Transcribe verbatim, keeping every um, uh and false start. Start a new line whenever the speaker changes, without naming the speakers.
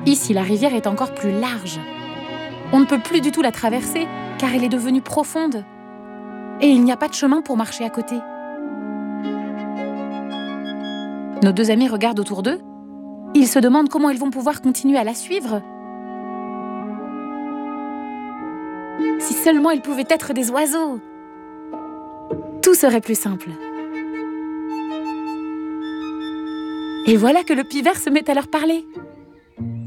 Ici, la rivière est encore plus large. On ne peut plus du tout la traverser, car elle est devenue profonde. Et il n'y a pas de chemin pour marcher à côté. Nos deux amis regardent autour d'eux. Ils se demandent comment ils vont pouvoir continuer à la suivre. Si seulement ils pouvaient être des oiseaux! Tout serait plus simple. Et voilà que le pivert se met à leur parler.